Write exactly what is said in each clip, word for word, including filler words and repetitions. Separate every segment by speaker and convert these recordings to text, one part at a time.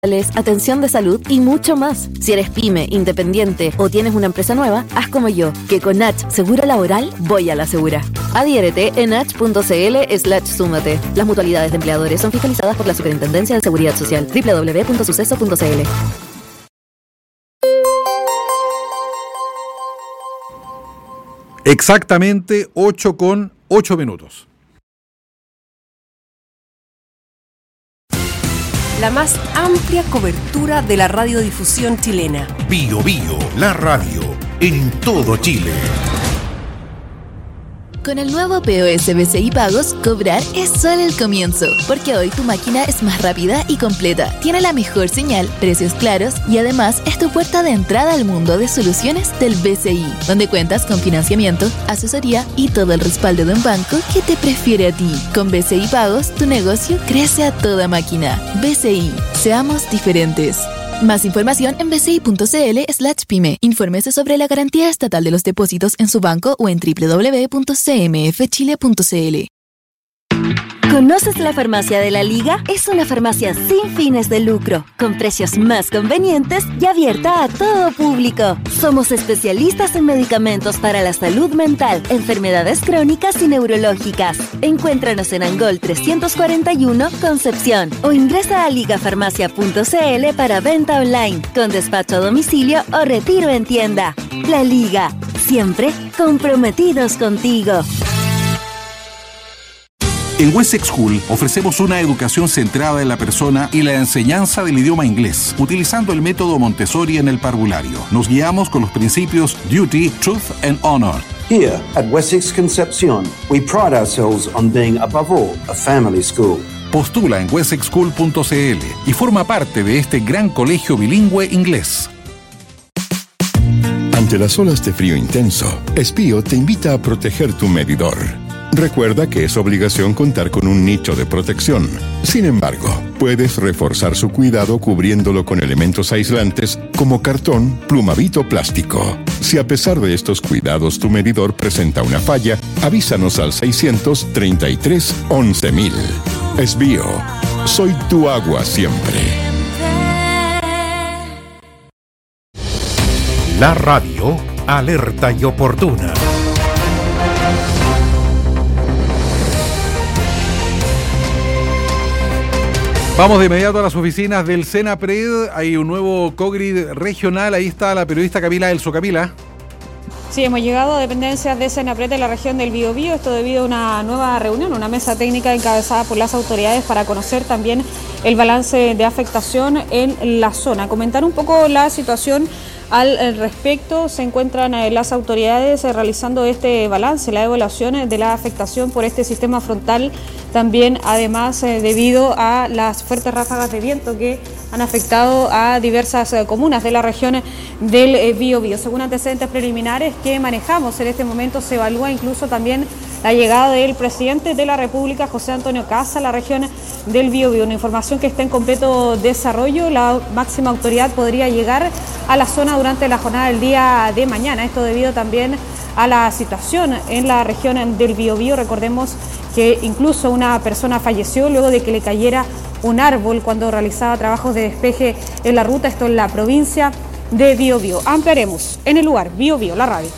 Speaker 1: atención de salud y mucho más. Si eres pyme, independiente o tienes una empresa nueva, haz como yo, que con H Seguro Laboral voy a la segura. Adhiérete en h.cl slash súmate. Las mutualidades de empleadores son fiscalizadas por la Superintendencia de Seguridad Social. doble u doble u doble u punto suceso punto c l.
Speaker 2: Exactamente ocho con ocho minutos.
Speaker 3: La más amplia cobertura de la radiodifusión chilena.
Speaker 4: Bio Bio, la radio, en todo Chile.
Speaker 5: Con el nuevo P O S B C I Pagos, cobrar es solo el comienzo, porque hoy tu máquina es más rápida y completa, tiene la mejor señal, precios claros y además es tu puerta de entrada al mundo de soluciones del B C I, donde cuentas con financiamiento, asesoría y todo el respaldo de un banco que te prefiere a ti. Con B C I Pagos, tu negocio crece a toda máquina. B C I, seamos diferentes. Más información en bci.cl slash pyme. Infórmese sobre la garantía estatal de los depósitos en su banco o en doble u doble u doble u punto c m f chile punto c l.
Speaker 6: ¿Conoces la Farmacia de la Liga? Es una farmacia sin fines de lucro, con precios más convenientes y abierta a todo público. Somos especialistas en medicamentos para la salud mental, enfermedades crónicas y neurológicas. Encuéntranos en Angol trescientos cuarenta y uno, Concepción, o ingresa a ligafarmacia punto c l para venta online, con despacho a domicilio o retiro en tienda. La Liga, siempre comprometidos contigo.
Speaker 4: En Wessex School ofrecemos una educación centrada en la persona y la enseñanza del idioma inglés, utilizando el método Montessori en el parvulario. Nos guiamos con los principios Duty, Truth and Honor.
Speaker 7: Here at Wessex Concepción, we pride ourselves on being above all a family school.
Speaker 4: Postula en wessex school punto c l y forma parte de este gran colegio bilingüe inglés.
Speaker 8: Ante las olas de frío intenso, Espío te invita a proteger tu medidor. Recuerda que es obligación contar con un nicho de protección. Sin embargo, puedes reforzar su cuidado cubriéndolo con elementos aislantes como cartón, plumavito, plástico. Si a pesar de estos cuidados tu medidor presenta una falla, avísanos al seiscientos treinta y tres once mil. Espío, soy tu agua siempre.
Speaker 4: La radio, alerta y oportuna.
Speaker 2: Vamos de inmediato a las oficinas del Senapred. Hay un nuevo COGRID regional. Ahí está la periodista Camila Elso. Camila.
Speaker 9: Sí, hemos llegado a dependencias de Senapred de la región del Biobío. Esto debido a una nueva reunión, una mesa técnica encabezada por las autoridades para conocer también el balance de afectación en la zona. Comentar un poco la situación al respecto. Se encuentran las autoridades realizando este balance, la evaluación de la afectación por este sistema frontal. También, además, eh, debido a las fuertes ráfagas de viento que han afectado a diversas eh, comunas de la región del eh, Biobío. Según antecedentes preliminares que manejamos en este momento, se evalúa incluso también la llegada del presidente de la República, José Antonio Kast, a la región del Biobío. Una información que está en completo desarrollo. La máxima autoridad podría llegar a la zona durante la jornada del día de mañana. Esto debido también a la situación en la región del Biobío. Recordemos que incluso una persona falleció luego de que le cayera un árbol cuando realizaba trabajos de despeje en la ruta, esto en la provincia de Biobío. Ampliaremos en el lugar, Biobío, la radio.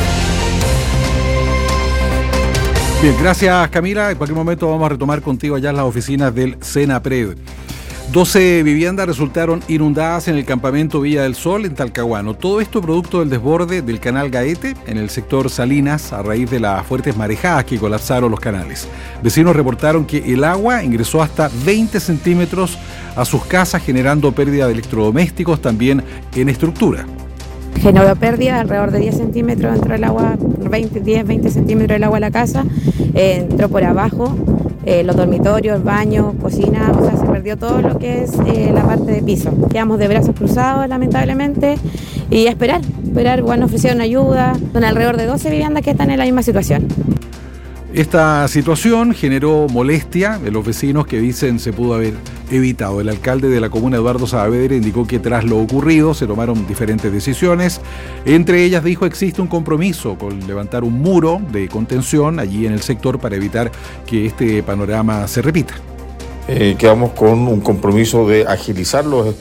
Speaker 2: Bien, gracias Camila. En cualquier momento vamos a retomar contigo allá en las oficinas del Senapred. doce viviendas resultaron inundadas en el campamento Villa del Sol en Talcahuano. Todo esto producto del desborde del canal Gaete en el sector Salinas a raíz de las fuertes marejadas que colapsaron los canales. Vecinos reportaron que el agua ingresó hasta veinte centímetros a sus casas, generando pérdida de electrodomésticos también en estructura.
Speaker 10: Generó pérdida, alrededor de diez centímetros entró el agua, veinte, diez, veinte centímetros del agua a la casa, eh, entró por abajo. Eh, los dormitorios, baños, cocina, o sea, se perdió todo lo que es eh, la parte de piso. Quedamos de brazos cruzados, lamentablemente, y a esperar, esperar, bueno, ofrecieron ayuda. Son alrededor de doce viviendas que están en la misma situación.
Speaker 2: Esta situación generó molestia en los vecinos que dicen se pudo haber evitado. El alcalde de la comuna, Eduardo Saavedra, indicó que tras lo ocurrido se tomaron diferentes decisiones. Entre ellas, dijo, existe un compromiso con levantar un muro de contención allí en el sector para evitar que este panorama se repita.
Speaker 11: eh, quedamos con un compromiso de agilizar los